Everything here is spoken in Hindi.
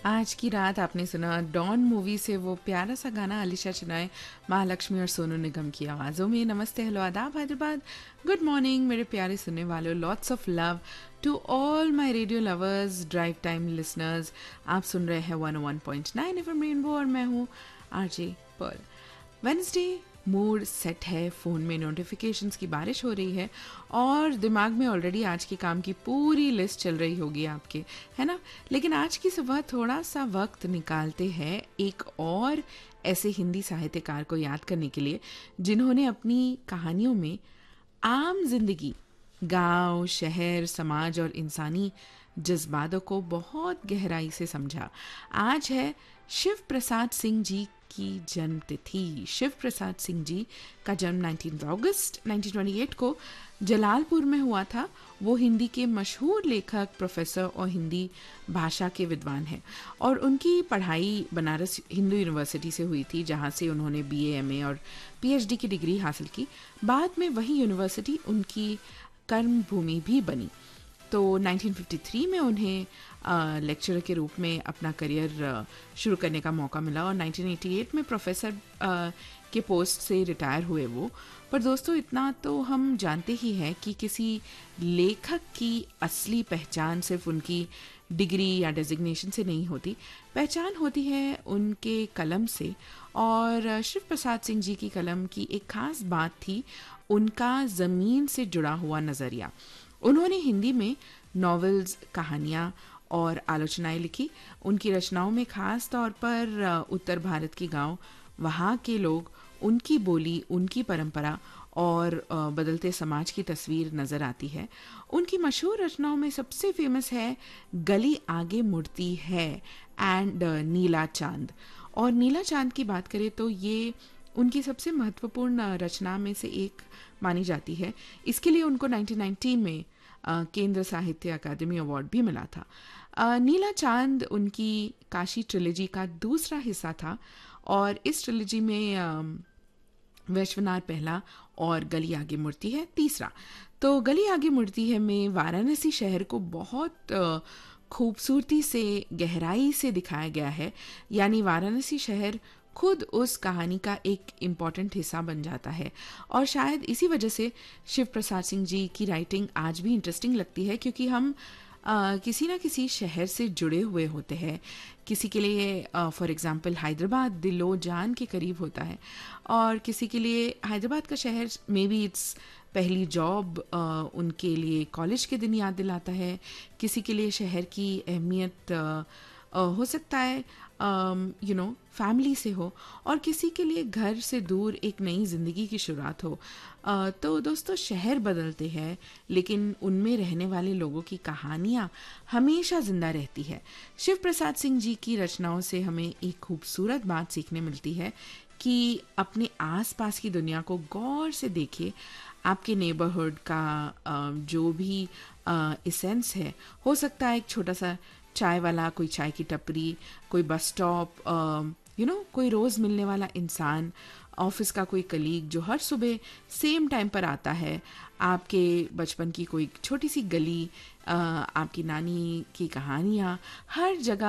आज की रात आपने सुना डॉन मूवी से वो प्यारा सा गाना अलीशा चिनाए महालक्ष्मी और सोनू निगम की आवाज़ों में। नमस्ते, हेलो, आदाब, हैदराबाद, गुड मॉर्निंग मेरे प्यारे सुनने वालों। Lots of love to all my radio lovers, drive time listeners. आप सुन रहे हैं 101.9 एफएम रेनबो और मैं हूँ RJ Perl. Wednesday mood set है, फ़ोन में नोटिफिकेशंस की बारिश हो रही है और दिमाग में ऑलरेडी आज के काम की पूरी लिस्ट चल रही होगी आपके, है ना। लेकिन आज की सुबह थोड़ा सा वक्त निकालते हैं एक और ऐसे हिंदी साहित्यकार को याद करने के लिए जिन्होंने अपनी कहानियों में आम जिंदगी, गांव, शहर, समाज और इंसानी जज्बातों को बहुत गहराई से समझा। आज है शिव प्रसाद सिंह जी की जन्म तिथि। शिव प्रसाद सिंह जी का जन्म 19 अगस्त 1928 को जलालपुर में हुआ था। वो हिंदी के मशहूर लेखक, प्रोफेसर और हिंदी भाषा के विद्वान हैं और उनकी पढ़ाई बनारस हिंदू यूनिवर्सिटी से हुई थी, जहाँ से उन्होंने बीए, एमए और पीएचडी की डिग्री हासिल की। बाद में वही यूनिवर्सिटी उनकी कर्म भूमि भी बनी। तो 1953 में उन्हें लेक्चरर के रूप में अपना करियर शुरू करने का मौका मिला और 1988 में प्रोफेसर के पोस्ट से रिटायर हुए वो। पर दोस्तों, इतना तो हम जानते ही हैं कि किसी लेखक की असली पहचान सिर्फ उनकी डिग्री या डेजिग्नेशन से नहीं होती। पहचान होती है उनके कलम से, और शिव प्रसाद सिंह जी की कलम की एक खास बात थी उनका ज़मीन से जुड़ा हुआ नज़रिया। उन्होंने हिंदी में नॉवेल्स, कहानियाँ और आलोचनाएं लिखी। उनकी रचनाओं में ख़ास तौर पर उत्तर भारत के गांव, वहाँ के लोग, उनकी बोली, उनकी परंपरा और बदलते समाज की तस्वीर नज़र आती है। उनकी मशहूर रचनाओं में सबसे फेमस है गली आगे मुड़ती है एंड नीला चांद। और नीला चांद की बात करें तो ये उनकी सबसे महत्वपूर्ण रचना में से एक मानी जाती है। इसके लिए उनको 1990 में केंद्र साहित्य अकादमी अवार्ड भी मिला था। नीला चांद उनकी काशी ट्रिलॉजी का दूसरा हिस्सा था और इस ट्रिलॉजी में वैश्वनाथ पहला और गली आगे मुड़ती है तीसरा। तो गली आगे मुड़ती है में वाराणसी शहर को बहुत खूबसूरती से, गहराई से दिखाया गया है। यानी वाराणसी शहर खुद उस कहानी का एक इम्पॉर्टेंट हिस्सा बन जाता है और शायद इसी वजह से शिव प्रसाद सिंह जी की राइटिंग आज भी इंटरेस्टिंग लगती है, क्योंकि हम किसी ना किसी शहर से जुड़े हुए होते हैं। किसी के लिए फॉर एग्जांपल हैदराबाद दिलो जान के करीब होता है और किसी के लिए हैदराबाद का शहर मे बी इट्स पहली जॉब उनके लिए कॉलेज के दिन याद दिलाता है। किसी के लिए शहर की अहमियत हो सकता है फैमिली से हो, और किसी के लिए घर से दूर एक नई ज़िंदगी की शुरुआत हो। तो दोस्तों, शहर बदलते हैं लेकिन उनमें रहने वाले लोगों की कहानियाँ हमेशा ज़िंदा रहती है। शिव प्रसाद सिंह जी की रचनाओं से हमें एक खूबसूरत बात सीखने मिलती है कि अपने आसपास की दुनिया को गौर से देखिए। आपके नेबरहुड का जो भी इसेंस है, हो सकता है एक छोटा सा चाय वाला, कोई चाय की टपरी, कोई बस स्टॉप, कोई रोज़ मिलने वाला इंसान, ऑफिस का कोई कलीग जो हर सुबह सेम टाइम पर आता है, आपके बचपन की कोई छोटी सी गली, आपकी नानी की कहानियाँ, हर जगह